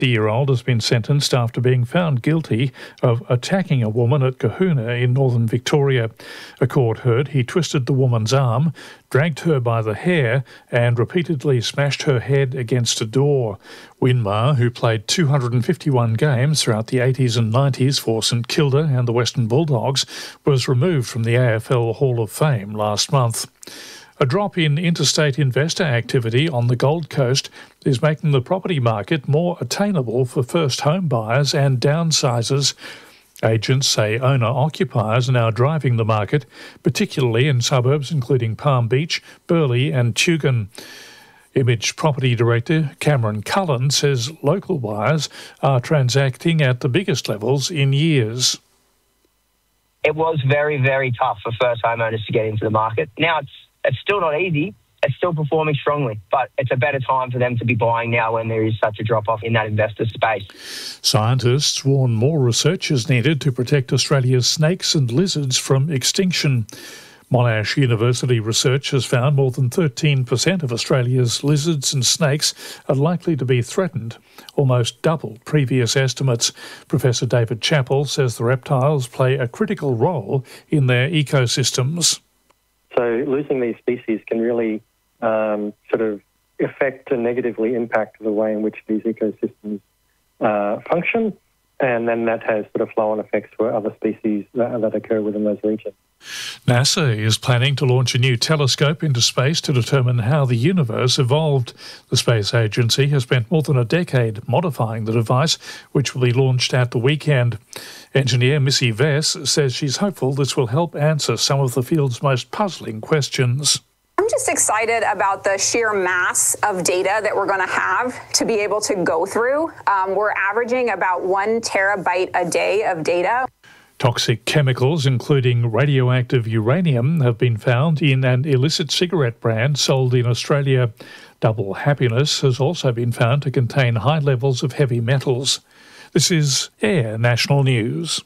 The 50-year-old has been sentenced after being found guilty of attacking a woman at Kahuna in northern Victoria. A court heard he twisted the woman's arm, dragged her by the hair and repeatedly smashed her head against a door. Winmar, who played 251 games throughout the 80s and 90s for St Kilda and the Western Bulldogs, was removed from the AFL Hall of Fame last month. A drop in interstate investor activity on the Gold Coast is making the property market more attainable for first home buyers and downsizers. Agents say owner-occupiers are now driving the market, particularly in suburbs including Palm Beach, Burleigh and Tugun. Image Property Director Cameron Cullen says local buyers are transacting at the biggest levels in years. It was very, very tough for first homeowners to get into the market. Now it's still not easy. It's still performing strongly, but it's a better time for them to be buying now when there is such a drop-off in that investor space. Scientists warn more research is needed to protect Australia's snakes and lizards from extinction. Monash University research has found more than 13% of Australia's lizards and snakes are likely to be threatened, almost double previous estimates. Professor David Chappell says the reptiles play a critical role in their ecosystems. So losing these species can really sort of affect and negatively impact the way in which these ecosystems function, and then that has sort of flow-on effects for other species that occur within those regions. NASA is planning to launch a new telescope into space to determine how the universe evolved. The space agency has spent more than a decade modifying the device, which will be launched at the weekend. Engineer Missy Vess says she's hopeful this will help answer some of the field's most puzzling questions. I'm just excited about the sheer mass of data that we're going to have to be able to go through. We're averaging about 1 terabyte a day of data. Toxic chemicals, including radioactive uranium, have been found in an illicit cigarette brand sold in Australia. Double Happiness has also been found to contain high levels of heavy metals. This is Air National News.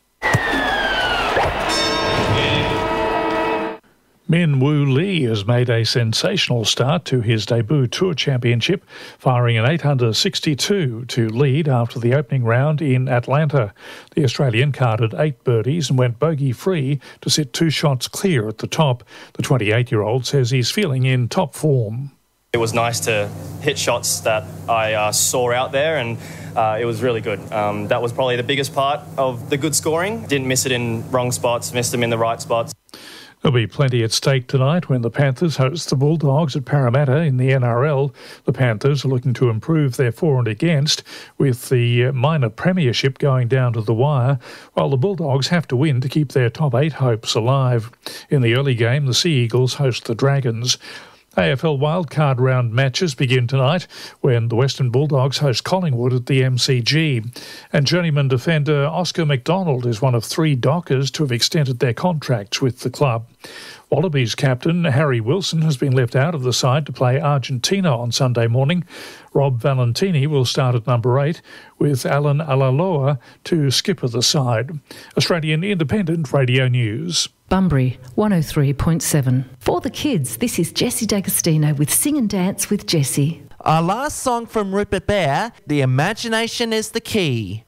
Min Woo Lee has made a sensational start to his debut Tour Championship, firing an 862 to lead after the opening round in Atlanta. The Australian carded 8 birdies and went bogey-free to sit 2 shots clear at the top. The 28-year-old says he's feeling in top form. It was nice to hit shots that I saw out there, and it was really good. That was probably the biggest part of the good scoring. Didn't miss it in wrong spots, missed them in the right spots. There'll be plenty at stake tonight when the Panthers host the Bulldogs at Parramatta in the NRL. The Panthers are looking to improve their for and against, with the minor premiership going down to the wire, while the Bulldogs have to win to keep their top 8 hopes alive. In the early game, the Sea Eagles host the Dragons. AFL wildcard round matches begin tonight when the Western Bulldogs host Collingwood at the MCG. And journeyman defender Oscar McDonald is one of 3 Dockers to have extended their contracts with the club. Wallabies captain Harry Wilson has been left out of the side to play Argentina on Sunday morning. Rob Valentini will start at number 8, with Alan Alaloa to skipper the side. Australian Independent Radio News. Bunbury 103.7. For the kids, this is Jessie D'Agostino with Sing and Dance with Jessie. Our last song from Rupert Bear, The Imagination is the Key.